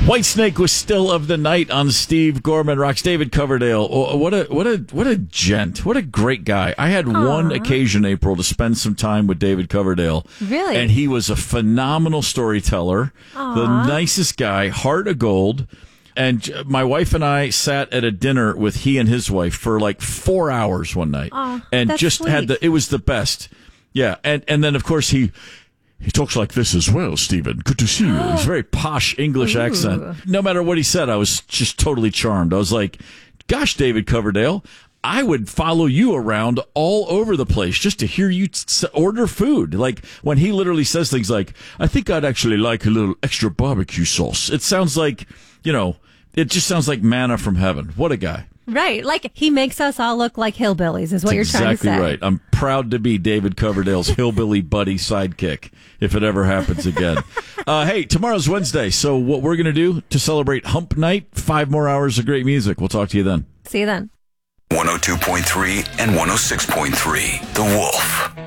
Whitesnake was still of the night on Steve Gorman Rocks. David Coverdale, what a gent, what a great guy. I had one occasion, April, to spend some time with David Coverdale. Really? And he was a phenomenal storyteller, the nicest guy, heart of gold. And my wife and I sat at a dinner with he and his wife for like 4 hours one night, and just sweet. it was the best. Yeah, and then of course he talks like this as well, Stephen. Good to see you. He's very posh English accent. No matter what he said, I was just totally charmed. I was like, gosh, David Coverdale, I would follow you around all over the place just to hear you order food. Like when he literally says things like, I think I'd actually like a little extra barbecue sauce. It sounds like, it just sounds like manna from heaven. What a guy. Right. Like he makes us all look like hillbillies is what you're trying to say. Exactly right. I'm proud to be David Coverdale's hillbilly buddy sidekick if it ever happens again. Hey, tomorrow's Wednesday. So what we're going to do to celebrate Hump Night, 5 more hours of great music. We'll talk to you then. See you then. 102.3 and 106.3. The Wolf.